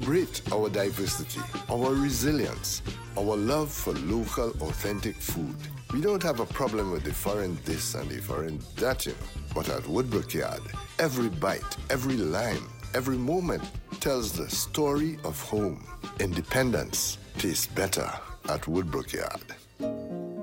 celebrate our diversity, our resilience, our love for local, authentic food. We don't have a problem with the foreign this and the foreign that, But at Woodbrook Yard, every bite, every lime, every moment tells the story of home. Independence tastes better at Woodbrook Yard.